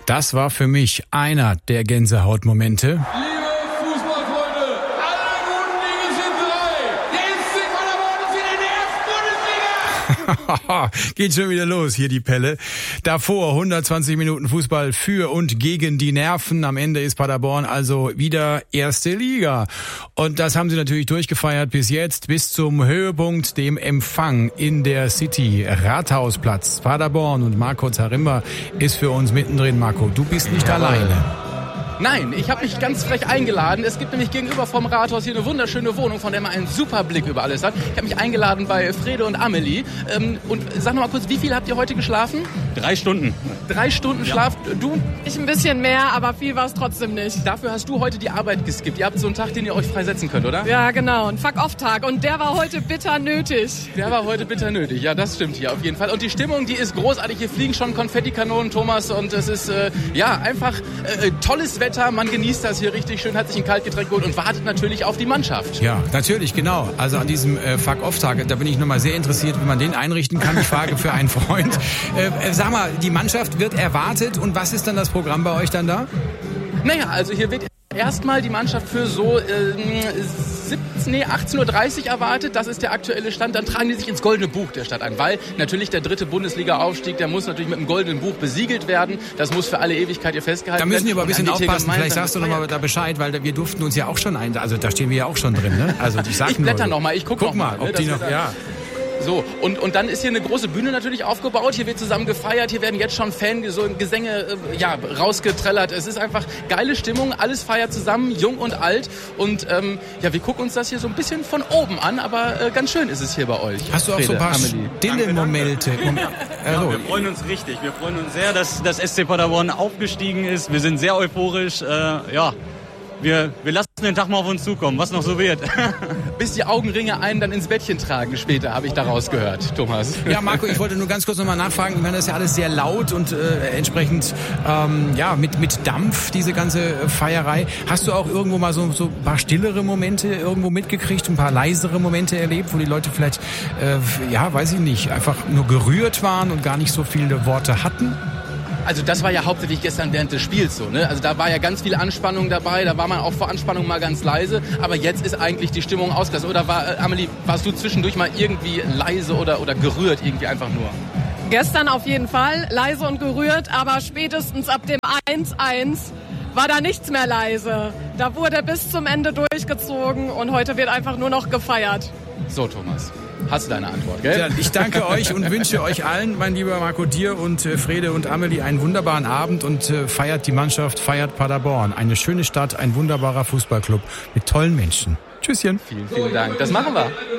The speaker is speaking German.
Das war für mich einer der Gänsehautmomente. Geht schon wieder los hier die Pelle. Davor 120 Minuten Fußball für und gegen die Nerven. Am Ende ist Paderborn also wieder erste Liga. Und das haben sie natürlich durchgefeiert bis jetzt, bis zum Höhepunkt, dem Empfang in der City. Rathausplatz, Paderborn, und Marco Zaremba ist für uns mittendrin. Marco, du bist nicht alleine. Nein, ich habe mich ganz frech eingeladen. Es gibt nämlich gegenüber vom Rathaus hier eine wunderschöne Wohnung, von der man einen super Blick über alles hat. Ich habe mich eingeladen bei Frede und Amelie. Und sag noch mal kurz, wie viel habt ihr heute geschlafen? 3 Stunden. 3 Stunden Schlaf? Du? Ich ein bisschen mehr, aber viel war es trotzdem nicht. Dafür hast du heute die Arbeit geskippt. Ihr habt so einen Tag, den ihr euch freisetzen könnt, oder? Ja, genau. Ein Fuck-Off-Tag. Und der war heute bitter nötig. Der war heute bitter nötig. Ja, das stimmt hier auf jeden Fall. Und die Stimmung, die ist großartig. Hier fliegen schon Konfettikanonen, Thomas. Und es ist einfach tolles Wetter. Man genießt das hier richtig schön, hat sich ein Kaltgetränk geholt und wartet natürlich auf die Mannschaft. Ja, natürlich, genau. Also an diesem Fuck-Off-Tag, da bin ich nochmal sehr interessiert, wie man den einrichten kann. Ich frage für einen Freund. Sag mal, die Mannschaft wird erwartet, und was ist dann das Programm bei euch dann da? Naja, also hier wird erstmal die Mannschaft für so 18.30 Uhr erwartet. Das ist der aktuelle Stand. Dann tragen die sich ins Goldene Buch der Stadt ein, weil natürlich der 3. Bundesliga-Aufstieg, der muss natürlich mit dem Goldenen Buch besiegelt werden. Das muss für alle Ewigkeit hier festgehalten werden. Da müssen wir aber ein bisschen aufpassen. Vielleicht sagst du nochmal da Bescheid, weil wir durften uns ja auch schon also da stehen wir ja auch schon drin. Ne? Also ich blätter nochmal, ich guck noch mal, ob die noch, ja. So, und dann ist hier eine große Bühne natürlich aufgebaut. Hier wird zusammen gefeiert. Hier werden jetzt schon Fangesänge rausgetrellert. Es ist einfach geile Stimmung. Alles feiert zusammen, jung und alt. Und wir gucken uns das hier so ein bisschen von oben an. Aber ganz schön ist es hier bei euch. Hast du auch so ein paar stille Momente? Ja, wir freuen uns richtig. Wir freuen uns sehr, dass das SC Paderborn aufgestiegen ist. Wir sind sehr euphorisch. Wir lassen den Tag mal auf uns zukommen, was noch so wird. Bis die Augenringe einen dann ins Bettchen tragen später, habe ich daraus gehört, Thomas. Ja, Marco, ich wollte nur ganz kurz nochmal nachfragen. Ich meine, das ist ja alles sehr laut und entsprechend mit Dampf, diese ganze Feierei. Hast du auch irgendwo mal so ein paar stillere Momente irgendwo mitgekriegt, ein paar leisere Momente erlebt, wo die Leute vielleicht, weiß ich nicht, einfach nur gerührt waren und gar nicht so viele Worte hatten? Also das war ja hauptsächlich gestern während des Spiels so, ne? Also da war ja ganz viel Anspannung dabei, da war man auch vor Anspannung mal ganz leise, aber jetzt ist eigentlich die Stimmung ausgelassen. Oder Amelie, warst du zwischendurch mal irgendwie leise oder gerührt irgendwie einfach nur? Gestern auf jeden Fall leise und gerührt, aber spätestens ab dem 1-1 war da nichts mehr leise. Da wurde bis zum Ende durchgezogen und heute wird einfach nur noch gefeiert. So, Thomas. Hast du deine Antwort, gell? Ja, ich danke euch und wünsche euch allen, mein lieber Marco, dir und Frede und Amelie, einen wunderbaren Abend und feiert die Mannschaft, feiert Paderborn. Eine schöne Stadt, ein wunderbarer Fußballclub mit tollen Menschen. Tschüsschen. Vielen, vielen Dank. Das machen wir.